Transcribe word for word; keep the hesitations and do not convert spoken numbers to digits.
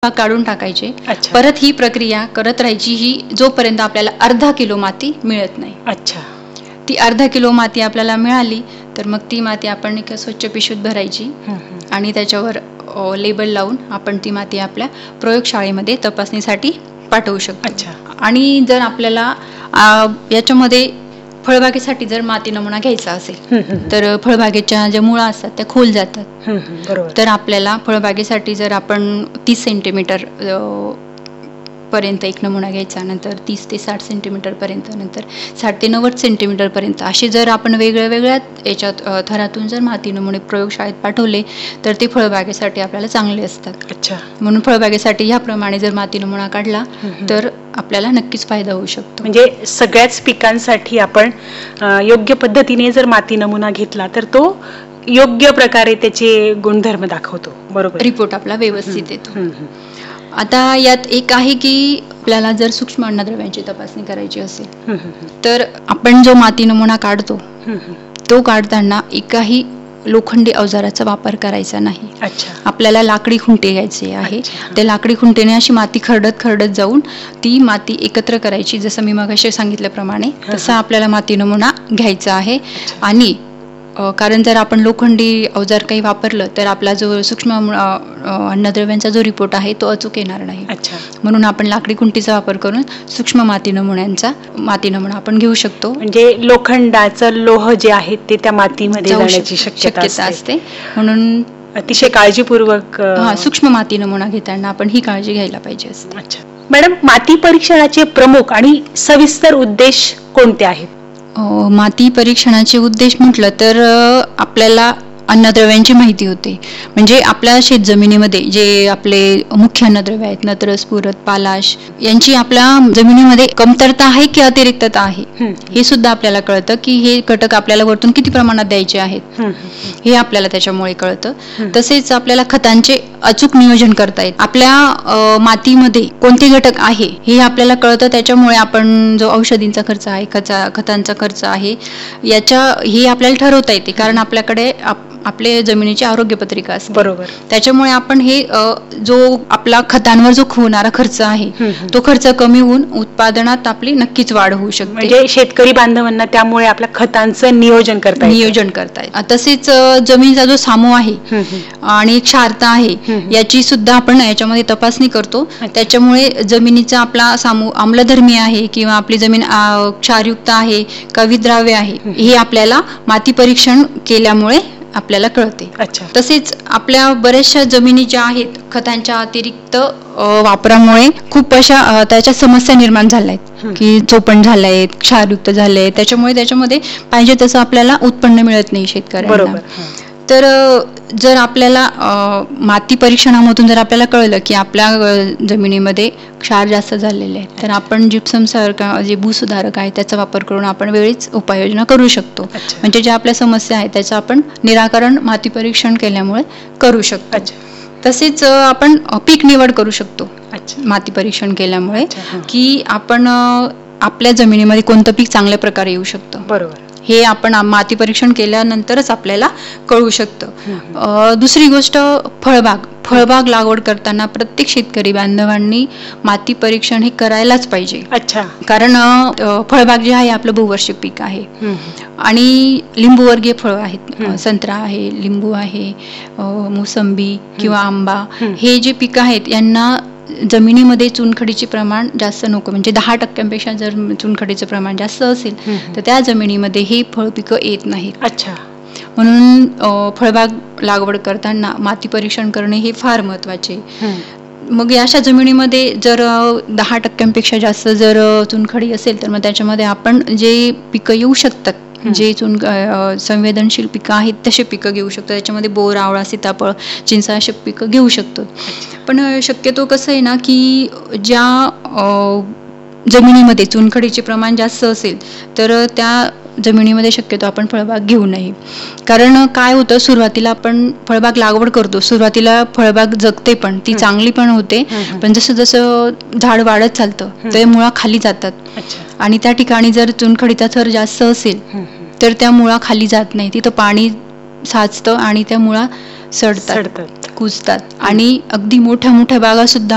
भाग काढून टाकायचे. अच्छा. परत ही प्रक्रिया करत राहायची ही जोपर्यंत आपल्याला अर्धा किलो माती मिळत नाही. अच्छा. ती अर्धा किलो माती आपल्याला मिळाली तर मग ती माती आपण एका स्वच्छ पिशवीत भरायची आणि त्याच्यावर लेबल लावून आपण ती माती आपल्या प्रयोगशाळेमध्ये तपासणीसाठी पाठवू शकतो. अच्छा. आणि जर आपल्याला याच्यामध्ये फळबागेसाठी जर माती नमुना घ्यायचा असेल तर फळबागेच्या ज्या मुळा असतात त्या खोल जातात. तर आपल्याला फळबागेसाठी जर आपण तीस सेंटीमीटर पर्यंत एक नमुना घ्यायचा, नंतर तीस ते साठ सेंटीमीटर पर्यंत, नंतर साठ ते नव्वद सेंटीमीटर पर्यंत असे जर आपण वेगळ्या वेगळ्या याच्यात थरातून जर माती नमुने प्रयोगशाळेत पाठवले तर ते फळबागेसाठी आपल्याला चांगले असतात. अच्छा. म्हणून फळबागेसाठी ह्याप्रमाणे जर माती नमुना काढला तर आपल्याला नक्कीच फायदा होऊ शकतो. म्हणजे सगळ्याच पिकांसाठी आपण योग्य पद्धतीने जर माती नमुना घेतला तर तो योग्य प्रकारे त्याचे गुणधर्म दाखवतो. बरोबर. रिपोर्ट आपला व्यवस्थित येतो. आता यात एक आहे की आपल्याला जर सूक्ष्म अन्नद्रव्यांची तपासणी करायची असेल तर आपण जो माती नमुना काढतो तो काढताना एकाही लोखंडी अवजाराचा वापर करायचा नाही. अच्छा. आपल्याला लाकडी खुंटे घ्यायचे आहे. त्या लाकडी खुंटेने अशी माती खरडत खरडत जाऊन ती माती एकत्र करायची, जसं मी मगाशी सांगितल्याप्रमाणे तसा आपल्याला माती नमुना घ्यायचा आहे. आणि कारण जर आपण लोखंडी अवजार काही वापरलं तर आपला जो सूक्ष्म अन्नद्रव्यांचा जो रिपोर्ट आहे तो अचूक येणार नाही. अच्छा. म्हणून आपण लाकडी खुंटीचा वापर करून सूक्ष्म माती नमुन्यांचा माती नमुना आपण घेऊ शकतो. म्हणजे लोखंडाचं लोह जे आहे ते त्या मातीमध्ये जाण्याची शक्यता असते. म्हणून अतिशय काळजीपूर्वक सूक्ष्म माती नमुना घेताना आपण ही काळजी घ्यायला पाहिजे असते. अच्छा. मॅडम, माती परीक्षणाचे प्रमुख आणि सविस्तर उद्देश कोणते आहेत? माती परीक्षणाचे उद्देश म्हटलं तर आपल्याला अन्नद्रव्यांची माहिती होते. म्हणजे आपल्या शेतजमिनीमध्ये जे आपले मुख्य अन्नद्रव्य आहेत, नत्र, स्फुरद, पालाश, यांची आपल्या जमिनीमध्ये कमतरता आहे की अतिरिक्तता आहे हे सुद्धा आपल्याला कळतं की हे घटक आपल्याला वरतून किती प्रमाणात द्यायचे आहेत हे आपल्याला त्याच्यामुळे कळतं. तसेच आपल्याला खतांचे अचूक नियोजन करता येत. आपल्या मातीमध्ये कोणते घटक आहे हे आपल्याला कळतं. त्याच्यामुळे आपण जो औषधींचा खर्च आहे, खचा खतांचा खर्च आहे, याच्या हे आपल्याला ठरवता येते. कारण आपल्याकडे आपले जमिनीची आरोग्य पत्रिका असते. बरोबर. त्याच्यामुळे आपण हे जो आपला खतांवर जो होणारा खर्च आहे तो खर्च कमी होऊन उत्पादनात आपली नक्कीच वाढ होऊ शकते. म्हणजे शेतकरी बांधवांना त्यामुळे आपल्या खतांचं नियोजन करता नियोजन करता येईल. तसेच जमिनीचा जो सामू आहे आणि क्षारता आहे याची सुद्धा आपण याच्यामध्ये तपासणी करतो. त्याच्यामुळे जमिनीचा आपला सामू आम्लधर्मी आहे किंवा आपली जमीन क्षारयुक्त आहे का विद्राव्य आहे हे आपल्याला माती परीक्षण केल्यामुळे आपल्याला कळते. अच्छा. तसेच आपल्या बऱ्याचशा जमिनी ज्या आहेत खतांच्या अतिरिक्त वापरामुळे खूप अशा त्याच्या समस्या निर्माण झाल्या आहेत की चोपण झाले, क्षारयुक्त झाले. त्याच्यामुळे त्याच्यामध्ये पाहिजे तसं आपल्याला उत्पन्न मिळत नाही शेतकऱ्यांना. तर जर आपल्याला माती परीक्षणामधून जर आपल्याला कळलं की आपल्या जमिनीमध्ये क्षार जास्त झालेले आहेत तर आपण जिप्सम सारखा जे भूसुधारक आहे त्याचा वापर करून आपण वेळीच उपाययोजना करू शकतो. म्हणजे ज्या आपल्या समस्या आहेत त्याचं आपण निराकरण माती परीक्षण केल्यामुळे करू शकतो. तसेच आपण पीक निवड करू शकतो माती परीक्षण केल्यामुळे की आपण आपल्या जमिनीमध्ये कोणतं पीक चांगल्या प्रकारे येऊ शकतं. बरोबर. हे आपण माती परीक्षण केल्यानंतरच आपल्याला कळू शकतं. दुसरी गोष्ट फळबाग फळबाग लागवड करताना प्रत्येक शेतकरी बांधवांनी माती परीक्षण हे करायलाच पाहिजे. अच्छा. कारण फळबाग जे आहे आपलं बहुवार्षिक पीक आहे आणि लिंबूवर्गीय फळ आहेत, संत्रा आहे, लिंबू आहे, मोसंबी किंवा आंबा, हे जे पिकं आहेत यांना जमिनीमध्ये चुनखडीचे प्रमाण जास्त नको. म्हणजे दहा टक्क्यांपेक्षा जर चुनखडीचं प्रमाण जास्त असेल तर त्या जमिनीमध्ये हे फळ पिकं येत नाहीत. अच्छा. म्हणून फळबाग लागवड करताना माती परीक्षण करणे हे फार महत्वाचे. मग अशा जमिनीमध्ये जर दहा टक्क्यांपेक्षा जास्त जर चुनखडी असेल तर मग त्याच्यामध्ये आपण जे पिकं येऊ शकतात, जे चुन संवेदनशील पिकं आहेत तसे पिकं घेऊ शकतो. त्याच्यामध्ये बोर, आवळा, सीताफळ, चिंच असे पिकं घेऊ शकतो. पण शक्यतो कसं आहे ना की ज्या जमिनीमध्ये चुनखडीचे प्रमाण जास्त असेल तर त्या जमिनीमध्ये शक्यतो आपण फळबाग घेऊ नये. कारण काय होतं, सुरुवातीला आपण फळबाग लागवड करतो, सुरुवातीला फळबाग जगते पण ती चांगली पण होते, पण जसं जसं झाड वाढत चालतं ते मुळा खाली जातात आणि त्या ठिकाणी जर चुनखडीचा थर जास्त असेल तर त्या मुळा खाली जात नाही, तिथं पाणी साचतं आणि त्या मुळा सडतात, कुजतात आणि अगदी मोठ्या मोठ्या बागा सुद्धा